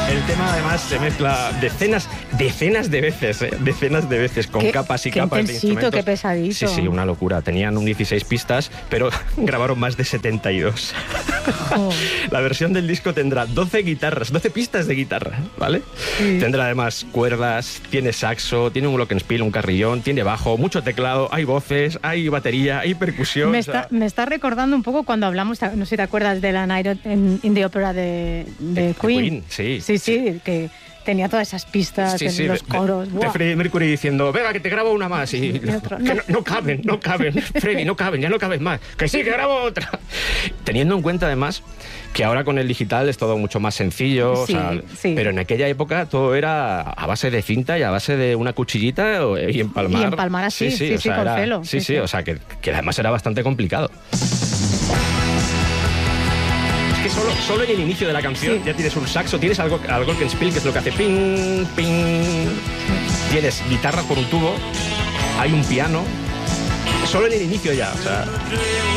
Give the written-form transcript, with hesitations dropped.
El tema además se mezcla decenas de veces con capas y capas de instrumentos. Qué pesadito. Sí, una locura. Tenían un 16 pistas, pero grabaron más de 72. Oh. La versión del disco tendrá 12 pistas de guitarra, ¿vale? Sí. Tendrá además cuerdas, tiene saxo, tiene un glockenspiel, un carrillón, tiene bajo, mucho teclado, hay voces, hay batería, hay percusión. Me está recordando un poco cuando hablamos, no sé si te acuerdas de la Night in the Opera de Queen. Sí, que tenía todas esas pistas en los coros. De Freddie Mercury diciendo, venga, que te grabo una más. Y no caben, Freddie, no caben, ya no caben más. Que sí, que grabo otra. Teniendo en cuenta además que ahora con el digital es todo mucho más sencillo, pero en aquella época todo era a base de cinta y a base de una cuchillita y empalmar. Y empalmar así, con celo. Sí, o sea, que además era bastante complicado. Solo en el inicio de la canción ya tienes un saxo, tienes algo glockenspiel, que es lo que hace ping, ping. Tienes guitarra por un tubo, hay un piano. Solo en el inicio ya, o sea...